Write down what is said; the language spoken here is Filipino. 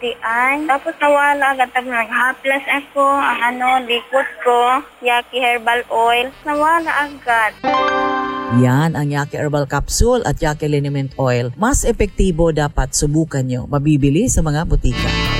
UTI. Tapos nawala agad naghaplas ako ang likod ko, Yaki Herbal Oil. Nawala agad. Yan ang Yaki Herbal Capsule at Yaki Liniment Oil. Mas epektibo, dapat subukan nyo. Mabibili sa mga butika.